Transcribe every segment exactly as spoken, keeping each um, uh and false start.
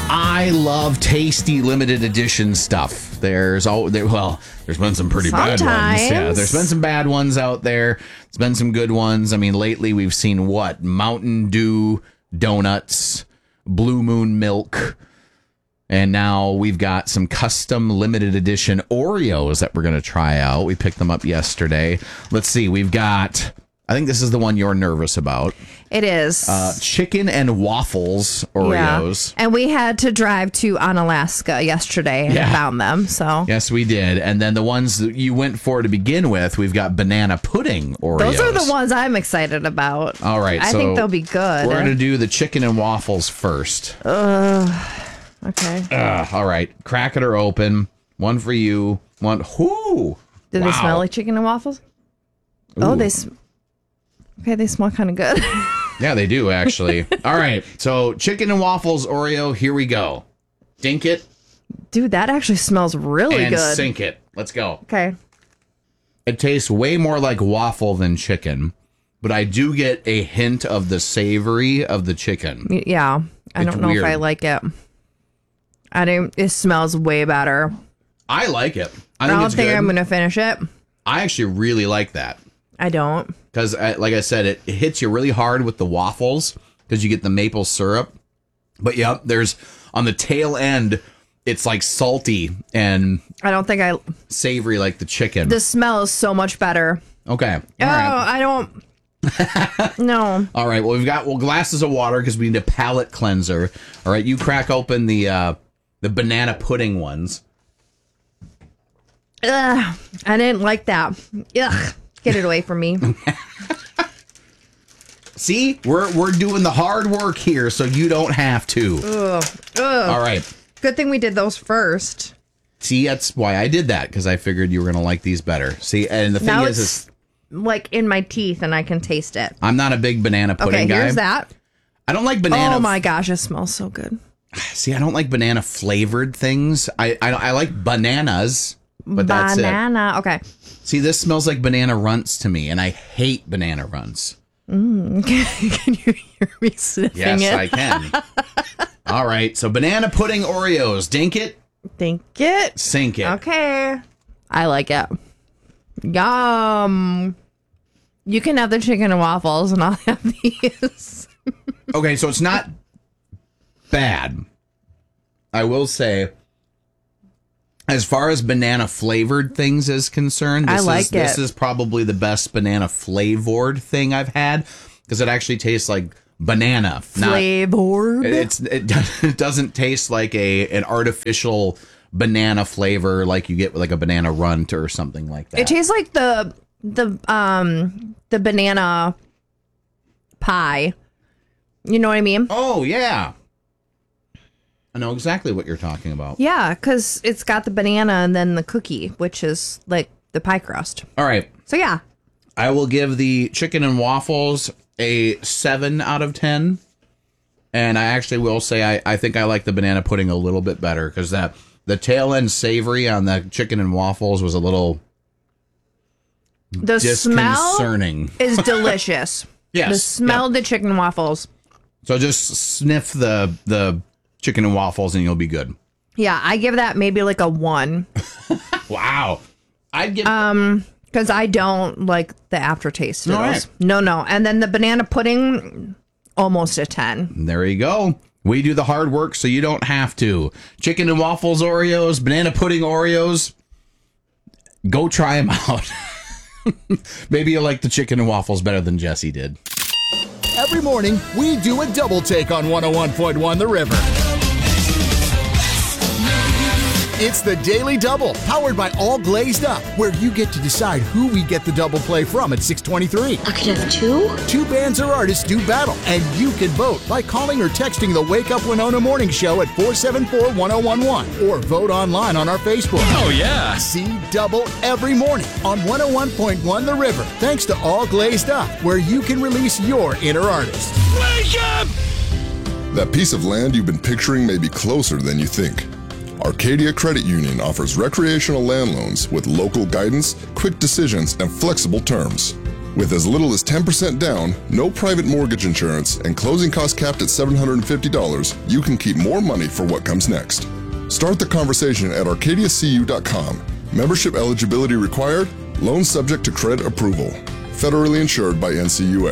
I love tasty limited edition stuff. There's all there. Well, there's been some pretty Sometimes. bad ones. Yeah, there's been some bad ones out there. There's been some good ones. I mean, lately we've seen what? Mountain Dew donuts, Blue Moon milk, and now we've got some custom limited edition Oreos that we're going to try out. We picked them up yesterday. Let's see. We've got, I think this is the one you're nervous about. It is. Uh, chicken and waffles Oreos. Yeah. And we had to drive to Onalaska yesterday and Yeah. found them. So Yes, we did. And then the ones that you went for to begin with, we've got banana pudding Oreos. those are the ones I'm excited about. All right. I so think they'll be good. We're going to do the chicken and waffles first. Okay. Uh, all right. Crack it or open. One for you. One. Whoo! Do wow. they smell like chicken and waffles? Oh, Ooh. they. Sm- okay, they smell kind of good. Yeah, they do, actually. All right. So, chicken and waffles Oreo, here we go. Dink it Dude, that actually smells really and good. sink it. Let's go. Okay. It tastes way more like waffle than chicken, but I do get a hint of the savory of the chicken. Y- Yeah. I It's don't know weird. if I like it. I don't. It smells way better. I like it. I I, think don't it's think good. I'm going to finish it. I actually really like that. I don't. Because, like I said, it, it hits you really hard with the waffles because you get the maple syrup. But, yeah, there's on the tail end, it's like salty and I don't think I. savory like the chicken. The smell is so much better. Okay. All Oh, right. I don't. No. All right. Well, we've got well glasses of water because we need a palate cleanser. All right. You crack open the uh, the banana pudding ones. Ugh, I didn't like that. Ugh. Get it away from me. See, we're we're doing the hard work here, so you don't have to. Ugh. Ugh. All right. Good thing we did those first. See, that's why I did that because I figured you were gonna like these better. See, and the thing Now is, it's is like in my teeth and I can taste it. I'm not a big banana pudding Okay, guy. here's that. I don't like banana. Oh my gosh, it smells so good. See, I don't like banana flavored things. I I, I like bananas, but that's it. Banana. Okay. See, this smells like banana runts to me, and I hate banana runts. Mm, can you hear me sniffing Yes, it? I can. All right, so banana pudding Oreos. Dink it, Think it. sink it. Okay. I like it. Yum. You can have the chicken and waffles, and I'll have these. Okay, so it's not bad. I will say, as far as banana flavored things is concerned, this I like is, This it. is probably the best banana flavored thing I've had because it actually tastes like banana. not- Flavored. It's it, do- it doesn't taste like a an artificial banana flavor like you get with like a banana runt or something like that. It tastes like the the um the banana pie. You know what I mean? Oh yeah, I know exactly what you're talking about. Yeah, because it's got the banana and then the cookie, which is like the pie crust. All right, So yeah, I will give the chicken and waffles a seven out of ten, and I actually will say I, I think I like the banana pudding a little bit better because that the tail end savory on the chicken and waffles was a little the smell disconcerting. is delicious. Yes, The smell yeah. of the chicken and waffles. So just sniff the the chicken and waffles and you'll be good. Yeah, I give that maybe like a one. Wow. I'd give Um, because I don't like the aftertaste of All those. right. No, no. And then the banana pudding, almost a ten. There you go. We do the hard work so you don't have to. Chicken and waffles Oreos, banana pudding Oreos. Go try them out. Maybe you'll like the chicken and waffles better than Jesse did. Every morning, we do a double take on one oh one point one The River. It's the Daily Double, powered by All Glazed Up, where you get to decide who we get the double play from at six twenty-three. I could have two? Two bands or artists do battle, and you can vote by calling or texting the Wake Up Winona Morning Show at four seven four, one oh one one, or vote online on our Facebook. Oh, yeah. See Double every morning on one oh one point one The River, thanks to All Glazed Up, where you can release your inner artist. Wake up! That piece of land you've been picturing may be closer than you think. Arcadia Credit Union offers recreational land loans with local guidance, quick decisions, and flexible terms. With as little as ten percent down, no private mortgage insurance, and closing costs capped at seven hundred fifty dollars, you can keep more money for what comes next. Start the conversation at arcadia c u dot com. Membership eligibility required. Loan subject to credit approval. Federally insured by N C U A.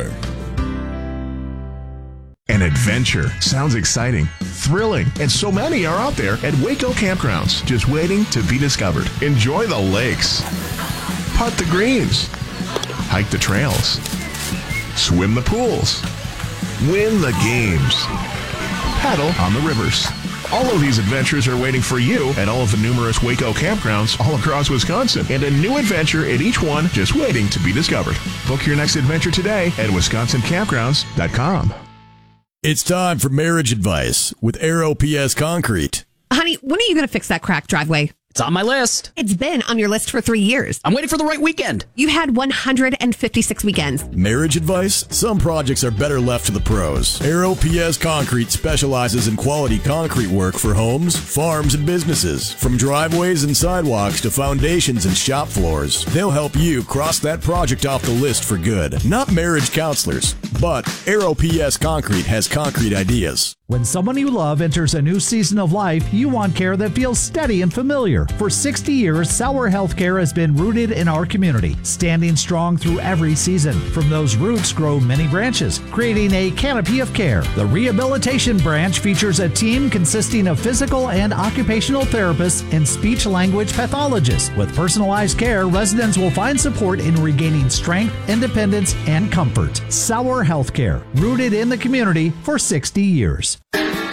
An adventure. Sounds exciting, thrilling, and so many are out there at Waco Campgrounds, just waiting to be discovered. Enjoy the lakes, putt the greens, hike the trails, swim the pools, win the games, paddle on the rivers. All of these adventures are waiting for you at all of the numerous Waco campgrounds all across Wisconsin, and a new adventure at each one just waiting to be discovered. Book your next adventure today at wisconsin campgrounds dot com. It's time for marriage advice with Aero P S Concrete. Honey, when are you going to fix that cracked driveway? It's on my list. It's been on your list for three years. I'm waiting for the right weekend. You had one hundred fifty-six weekends. Marriage advice? Some projects are better left to the pros. Aero P S Concrete specializes in quality concrete work for homes, farms, and businesses. From driveways and sidewalks to foundations and shop floors, they'll help you cross that project off the list for good. Not marriage counselors, but Aero P S Concrete has concrete ideas. When someone you love enters a new season of life, you want care that feels steady and familiar. For sixty years, Sauer Healthcare has been rooted in our community, standing strong through every season. From those roots grow many branches, creating a canopy of care. The rehabilitation branch features a team consisting of physical and occupational therapists and speech-language pathologists. With personalized care, residents will find support in regaining strength, independence, and comfort. Sauer Healthcare, rooted in the community for sixty years.